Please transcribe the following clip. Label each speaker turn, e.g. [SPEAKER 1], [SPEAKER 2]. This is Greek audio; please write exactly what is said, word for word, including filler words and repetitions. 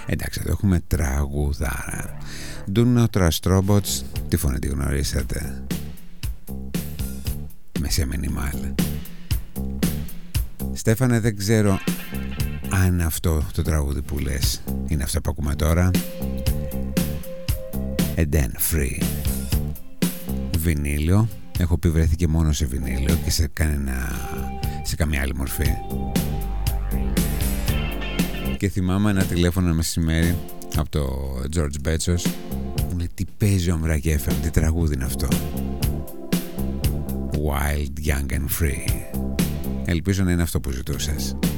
[SPEAKER 1] Εντάξει, εδώ έχουμε τραγουδάρα. Do Not Trust Robots. Τι φωνή τη γνωρίσατε? Μεσαία Μινιμάλ. Στέφανε, δεν ξέρω αν αυτό το τραγούδι που λες είναι αυτό που ακούμε τώρα. And then Free. Βινίλιο. Έχω πει βρέθηκε μόνο σε βινίλιο και σε, κανένα, σε καμία άλλη μορφή. Και θυμάμαι ένα τηλέφωνο μεσημέρι από το George Bezos. Μου λέει, τι παίζει ο Αμβράκη εφ εμ, τι τραγούδι είναι αυτό? Wild, Young and Free. Ελπίζω να είναι αυτό που ζητούσες.